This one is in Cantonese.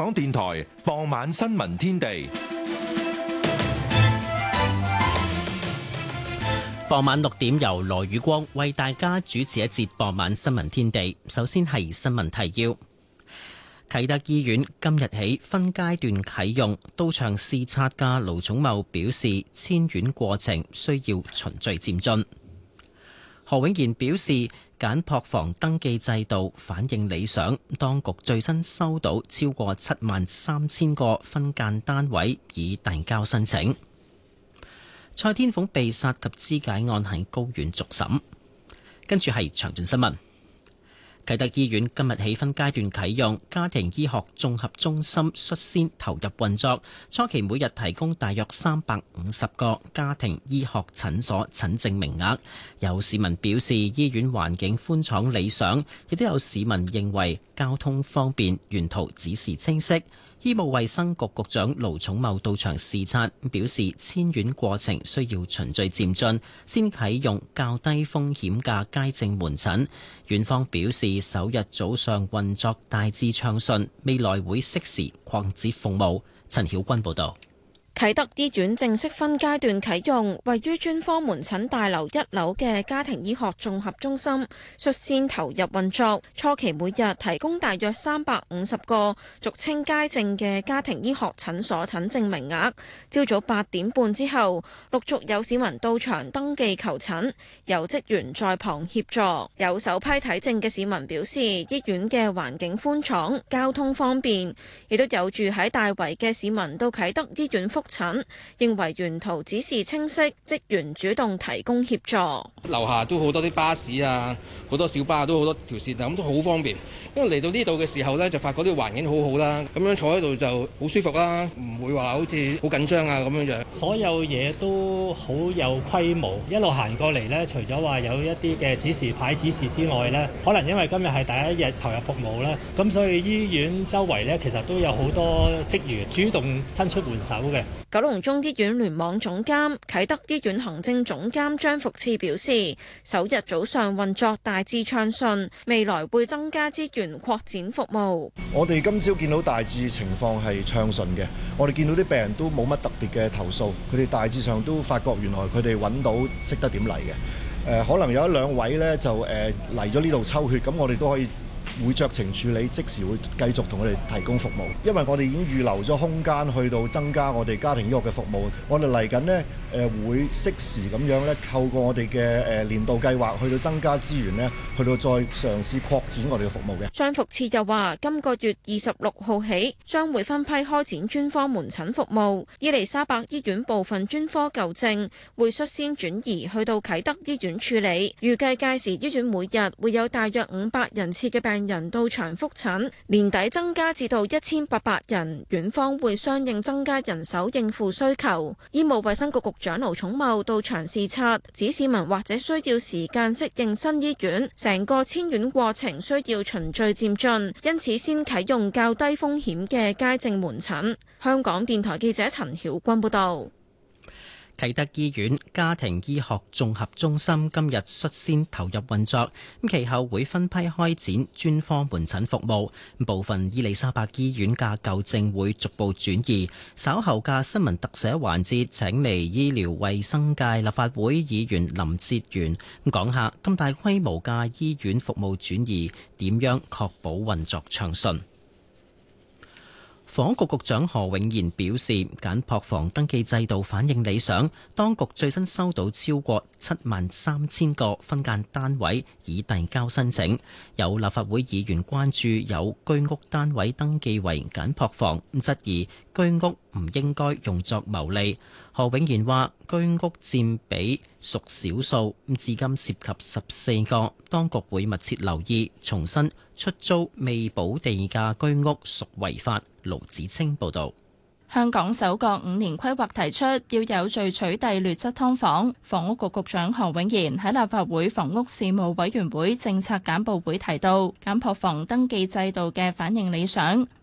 港電台傍晚新聞天地。 傍晚6點由羅宇光為大家主持一節傍晚新聞天地。首先係新聞提要。啟德醫院今日起分階段啟用，到場視察嘅盧寵茂表示，遷院過程需要循序漸進。何永賢表示，簡樸房登記制度反應理想，當局最新收到超過73000個分間單位已遞交申請。蔡天鳳被殺及肢解案喺高院續審，跟住係詳盡新聞。啟德醫院今日起分階段啟用，家庭醫學綜合中心率先投入運作，初期每日提供大約350個家庭醫學診所診症名額。有市民表示醫院環境寬敞理想，亦都有市民認為交通方便，沿途指示清晰。醫務衛生局局長盧寵茂到場視察，表示遷院過程需要循序漸進，先啟用較低風險嘅街症門診。院方表示首日早上運作大致暢順，未來會適時擴展服務。陳曉君報導。 啟德醫院正式分階段啟用，位於專科門診大樓1樓嘅家庭醫學綜合中心率先投入運作，初期每日提供大約350個俗稱街症嘅家庭醫學診所診症名額。朝早8點半之後，陸續有市民到場登記求診，有職員在旁協助。有首批睇症嘅市民表示，醫院嘅環境寬敞，交通方便，亦都有住喺大圍嘅市民到啟德醫院復診，認為沿途指示清晰，職員主動提供協助。 樓下都好多啲巴士啊，好多小巴都好多條線啊，咁都好方便。因為嚟到呢度嘅時候呢，就發覺啲環境好好啦，咁樣坐喺度就好舒服啦，唔會話好似好緊張啊咁樣樣。 所有嘢都好有規模，一路行過嚟呢，除咗話有一啲嘅指示牌指示之外呢，可能因為今日係第一日投入服務啦，咁所以醫院周圍呢，其實都有好多職員主動伸出援手嘅。 九龍中醫院聯網總監、啟德醫院行政總監張福賜表示，首日早上運作大致暢順，未來會增加資源擴展服務。 我哋今朝見到大致情況係暢順嘅，我哋見到啲病人都冇乜特別嘅投訴，佢哋大致上都發覺原來佢哋揾到識得點嚟嘅。可能有一兩位呢就嚟咗呢度抽血，咁我哋都可以會酌情處理，即時會繼續同佢哋提供服務，因為我哋已經預留咗空間去到增加我哋家庭醫學嘅服務。我哋嚟緊呢會適時咁樣咧，透過我哋嘅年度計劃去到增加資源呢，去到再嘗試擴展我哋嘅服務嘅。 張福賜又話，今個月26號起將會分批開展專科門診服務，伊利沙伯醫院部分專科舊症會率先轉移去到啟德醫院處理。預計屆時醫院每日會有大約500人次嘅病人到場覆診，年底增加至到1800人，院方會相應增加人手應付需求。醫務衛生局局長盧寵茂到場視察，指市民或者需要時間適應新醫院，成個遷院過程需要循序漸進，因此先啟用較低風險嘅街症門診。香港電台記者陳曉君報道。 啟德醫院家庭醫學綜合中心今日率先投入運作，其後會分批開展專科門診服務。部分伊利沙伯醫院嘅舊症會逐步轉移。稍後嘅新聞特寫環節，請嚟醫療衛生界立法會議員林哲玄講下咁大規模嘅醫院服務轉移點樣確保運作暢順。房屋局局長何永賢表示，簡樸房登記制度反應理想，當局最新收到超過73000個分間單位已遞交申請。有立法會議員關注有居屋單位登記為簡樸房，質疑居屋唔應該用作牟利。何永賢話：居屋佔比屬少數，至今涉及14個，當局會密切留意。重申出租未補地價居屋屬違法。盧子清報導。 香港首個5年規劃提出要有序取締劣質劏房。房屋局局長何永賢喺立法會房屋事務委員會政策簡報會提到，簡樸房登記制度嘅反應理想。